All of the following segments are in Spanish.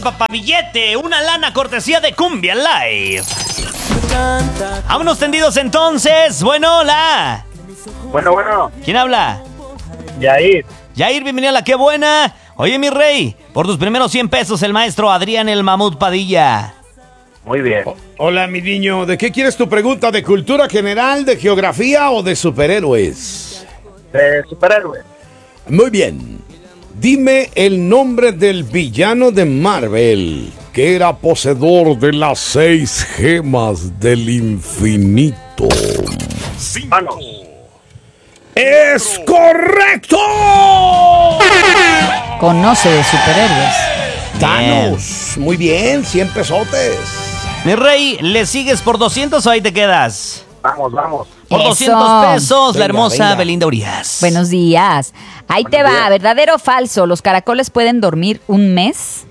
Papabillete, una lana cortesía de Cumbia Live. Vámonos tendidos entonces. Bueno, hola. Bueno. ¿Quién habla? Yair. Yair, bienvenida a La Qué Buena. Oye, mi rey, por tus primeros 100 pesos, el maestro Adrián el Mamut Padilla. Muy bien. Hola, mi niño. ¿De qué quieres tu pregunta? ¿De cultura general, de geografía o de superhéroes? De superhéroe. Muy bien. Dime el nombre del villano de Marvel, que era poseedor de las 6 gemas del infinito. Thanos. ¡Es correcto! Conoce de superhéroes. Thanos. Muy bien, 100 pesotes. Mi rey, ¿le sigues por 200 o ahí te quedas? Vamos. Por Eso. 200 pesos, la Venga, hermosa venga. Belinda Urias. Buenos días. Ahí te Buenos va, días. ¿verdadero o falso? ¿Los caracoles pueden dormir un mes?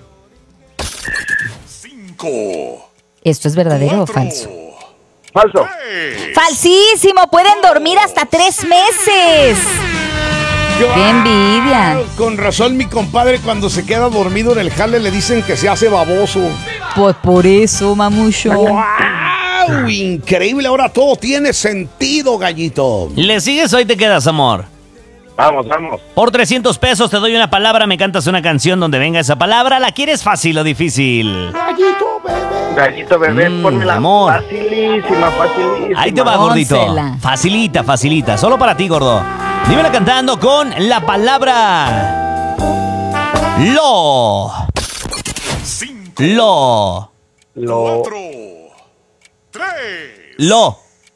5, ¿Esto es verdadero o falso? Falso. ¡Falsísimo! ¡Pueden dormir hasta 3 meses! ¡Qué envidia! Con razón, mi compadre, cuando se queda dormido en el jale le dicen que se hace baboso. Pues por eso, mamucho. ¡Wow! Increíble, ahora todo tiene sentido, gallito. ¿Le sigues o ahí te quedas, amor? Vamos. Por 300 pesos te doy una palabra, me cantas una canción donde venga esa palabra. ¿La quieres fácil o difícil? Gallito bebé, ponmela. amor. Facilísima. Ahí te va, gordito. Pónsela. Facilita. Solo para ti, gordo. Dímela cantando con la palabra lo. 5, Lo. 4, 3, Lo.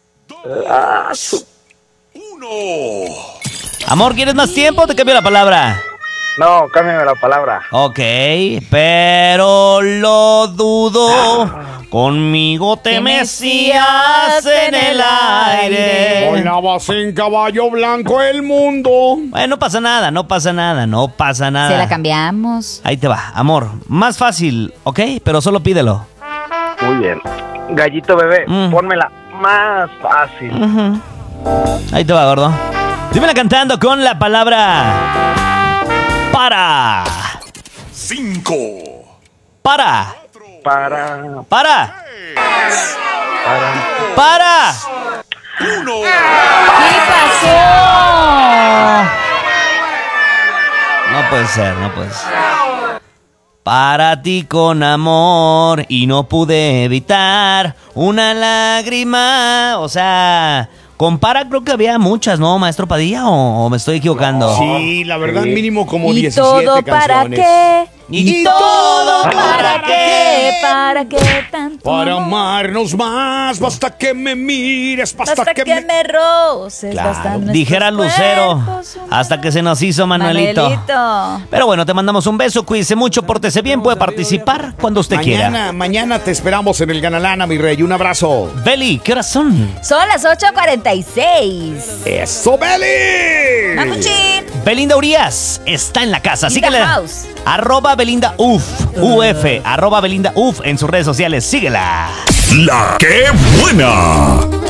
1. Amor, ¿quieres más tiempo o te cambio la palabra? No, cámbiame la palabra. Ok, pero lo dudo. Conmigo te Te mecías en el aire. Volabas en caballo blanco el mundo. Bueno, no pasa nada. Se la cambiamos. Ahí te va, amor. Más fácil, ¿ok? Pero solo pídelo. Muy bien. Gallito bebé, Mm. pónmela más fácil. Ahí te va, gordo. Dímela cantando con la palabra para. 5, Para. Para. 1. ¿Qué pasó? No puede ser. Para ti con amor y no pude evitar una lágrima. O sea, compara, creo que había muchas, ¿no, maestro Padilla? ¿O me estoy equivocando? Sí, la verdad, Sí. mínimo como ¿Y 17 todo para canciones. qué? ¿Y todo para qué? ¿Para qué tanto? Para amor? amarnos más, basta que me mires, basta que me... roces. Claro, bastan nuestros Dijera Lucero, cuerpos, hasta que se nos hizo Manuelito. Pero bueno, te mandamos un beso, cuídese mucho, pórtese bien, puede participar cuando usted quiera. Mañana te esperamos en el Ganalana, mi rey. Un abrazo. Beli, ¿qué horas son? Son las 8:46. ¡Eso, Beli! Mamuchín. Belinda Urias está en la casa, In síguela. the house. @Belinda Uf, @Belinda Uf en sus redes sociales, síguela. La Qué Buena.